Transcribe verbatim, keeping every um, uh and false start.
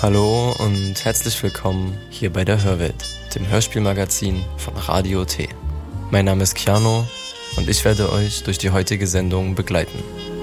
Hallo und herzlich willkommen hier bei der Hörwelt, dem Hörspielmagazin von Radio T. Mein Name ist Keanu und ich werde euch durch die heutige Sendung begleiten.